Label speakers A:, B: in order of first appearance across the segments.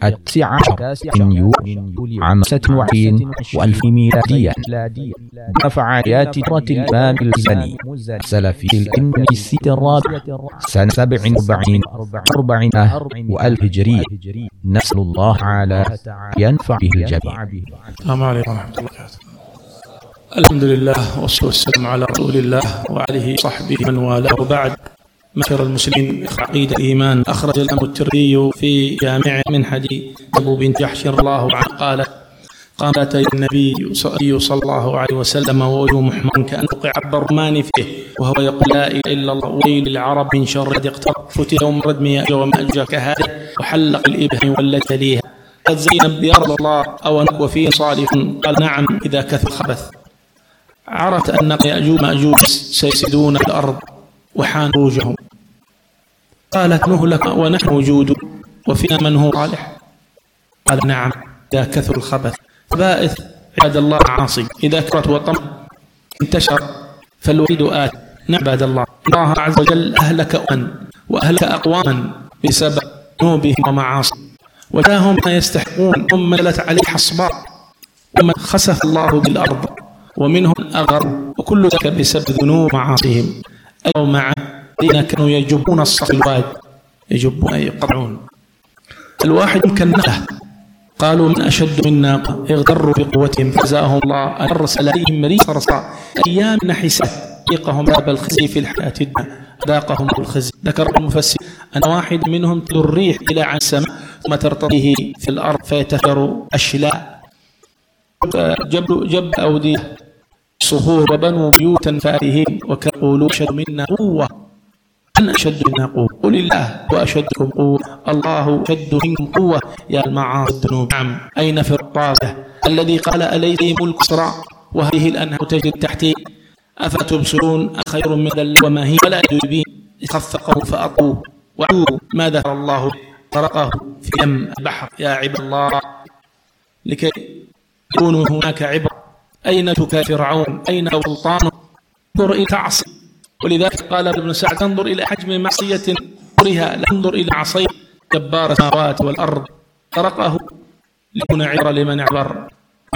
A: 19 من يوليو عام 26 وألف ميلاديا. فعاليات دورة الإمام الجزني السلفي الإنجليزي الرابع سنة 47 وألف هجري. نسأل الله تعالى ينفع به الجميع.
B: السلام عليكم ورحمة الله وبركاته. الحمد لله والصلاة والسلام على رسول الله وعليه وصحبه من والاه، وبعد. معشر المسلمين، عقيدة الإيمان. أخرج الإمام الترمذي في جامعه من حديث أبو بنت جحش الله عنه قالت: قامت النبي صلى الله عليه وسلم ووجهه محمر كأن وقع البرمان فيه وهو يقول: لا إله إلا الله، ويل العرب من شر الذي اقترب، فتح يوم ردم يأجوج ومأجوج كهذا، وحلق الإبهام والتي تليها. قد زينب يا رسول الله أو نكو فيه صالح؟ قال: نعم إذا كثر الخبث. عرفت أن يأجوج مأجوج سيفسدون الأرض وحان خروجهم. قالت: نهلك ونحن موجود وفينا من هو صالح؟ قال: نعم إذا كثر الخبث. بائث عباد الله عاصي، إذا كثرت وطم انتشر فالوعيد آت. نعم عباد الله عز وجل أهلك وأهلك أقواما بسبب ذنوبهم ومعاصي، وجاهم ما يستحقون، ثم نزلت عليه حصباء، ثم خسف الله بالأرض، ومنهم أغر، وكل ذلك بسبب ذنوب معاصيهم. أو مع الذين كانوا يجبون الصف الواد، يجبون أي يقطعون الواحد كالنخلة. قالوا: من أشد منا اغتروا بقوتهم فجزاهم الله أن أرسل عليهم مريض صرصار أيام نحسات ذاقهم باب الخزي في الحياة الدنيا، ذاقهم الخزي. ذكر المفسر أن واحد منهم تدر الريح إلى عن السماء ثم ترتضيه في الأرض فيتفجر أشلاء. جب أودية صخور وبنوا بيوتا فارهين وكقولوا: أشد منا قوة. أن أشد منا قوة؟ قل الله وأشدكم قوة، الله أشد منكم قوة يا المعاصي الذنوب. نعم، أين في الطاغة الذي قال: أليس ملك صراع وهذه الأنهار تجري تحتي أفتبصرون خير من ذل وما هي ولا يدري خفقه فأطوه وعوه ما ذكر الله طرقه في يم البحر. يا عباد الله، لكي يكون هناك عبر. أين تكا فرعون؟ أين سلطانه؟ انظر إلى تعصي. ولذلك قال ابن سعد: تنظر إلى حجم معصية لا تنظر إلى عصي جبار السماوات والأرض طرقه ليكون عبرة لمن عبر.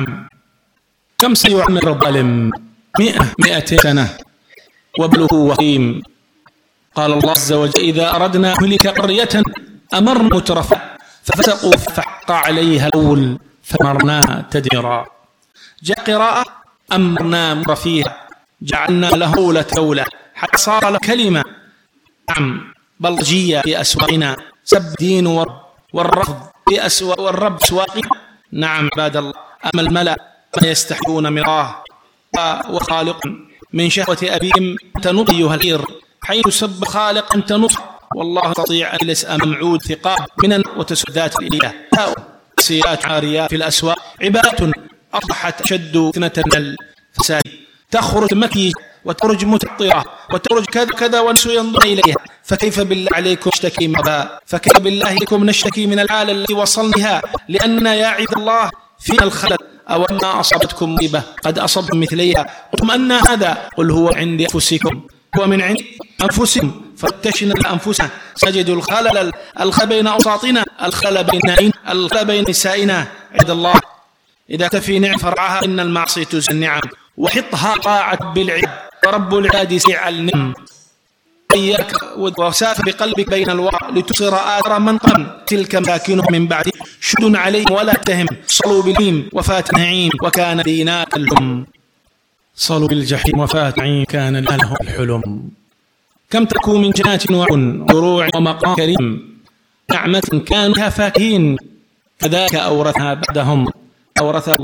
B: كم سيعمر الظالم؟ 100 سنة وبله وخيم. قال الله عز وجل: إذا أردنا مهلك قرية أمرنا مترفا ففسقوا فحق عليها القول فأمرناها تدميرا. جاء قراءة: أمرنا مر فيها جعلنا له دولة حتى صار له كلمة. نعم، بلجية في أسواقنا، سب دين والرفض في أسواق والرب سواقنا. نعم عباد الله، أما الملأ ما يستحقون مراه وخالق من شهوة أبيهم تنض أيها الخير، حيث سب خالق أنت نص. والله تطيع أن يجلس أمام عود ثقاب من وتسدات الإله سيرات عاريات في الأسواق. عبادة أصبحت أشد فتنة من الفساد. تخرج مكي وتخرج متطرة وتخرج كذا كذا والناس ينظر إليها. فكيف بالله عليكم نشتكي مبا؟ فكيف بالله عليكم نشتكي من الحالة التي وصلناها؟ لأننا يا عباد الله فينا الخلل. أو ما أصابتكم مصيبة قد أصبتم مثليها قلتم أن هذا؟ قل هو عند أنفسكم، هو من عند أنفسكم فتشنا أنفسنا سجد الخلل بين أوساطنا، الخلل بين نسائنا. عباد الله، إذا كفي نعم فرعها إن المعصية تزن النعم، وحطها طاعة بالعبد، ورب العباد سيع النعم. إياك وساف بقلبك بين الورى لتصر آثر من قم تلك مساكنه من بعد شد عليهم ولا تهم صلوا بالجحيم وفات نعيم وكان ديناك الهم. صلوا بالجحيم وفات نعيم كان له الحلم. كم تكون من جنات وزروع ومقام كريم، نعمة كانوا فاكهين، كذاك أورثها بعدهم أورثها